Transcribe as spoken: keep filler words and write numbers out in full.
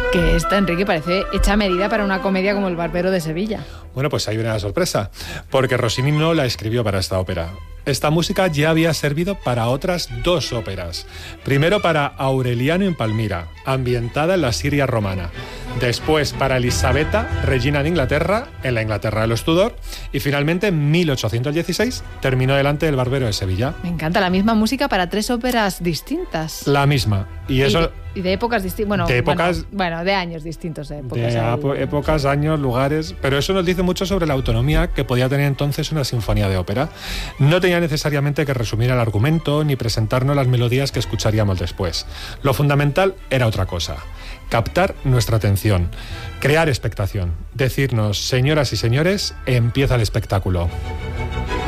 Que esta, Enrique, parece hecha a medida para una comedia como El Barbero de Sevilla. Bueno, pues hay una sorpresa, porque Rossini no la escribió para esta ópera. Esta música ya había servido para otras dos óperas. Primero para Aureliano en Palmira, ambientada en la Siria romana. Después para Elisabetta, reina de Inglaterra, en la Inglaterra de los Tudor. Y finalmente, en mil ochocientos dieciséis, terminó delante del Barbero de Sevilla. Me encanta, la misma música para tres óperas distintas. La misma. Y eso... Y de, y de épocas distintas. Bueno, de épocas... Bueno, bueno, de años distintos. De épocas, de algo, épocas, años, lugares... Pero eso nos dice mucho sobre la autonomía que podía tener entonces una sinfonía de ópera. No tenía necesariamente que resumir el argumento ni presentarnos las melodías que escucharíamos después. Lo fundamental era otra cosa: captar nuestra atención, crear expectación, decirnos, señoras y señores, empieza el espectáculo.